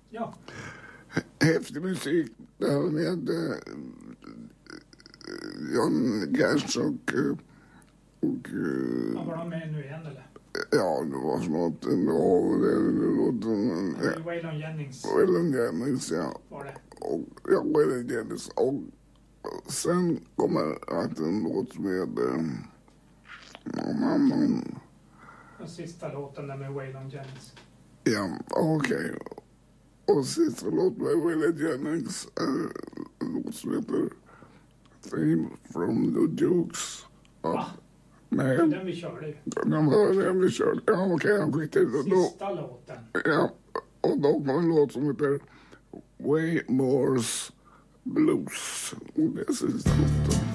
Ja. Häftig musik där med John Cash och Var de med nu igen eller? ja, det var snart en bra låten. Waylon Jennings. Waylon Jennings, ja. Var det? Och, ja, Waylon Jennings. Och sen kommer att en låt som heter Mamman. Den sista låten där med Waylon Jennings. Ja, okej. Och sista låt med Waylon Jennings är en låt som heter Theme from the Jukes. Va? Nej. Den vi körde ju. Den var den vi körde. Ja, okej, jag skiter i det. Sista låten. Ja, och då har en låt som heter Waymore's Blues. Och det är sista låten.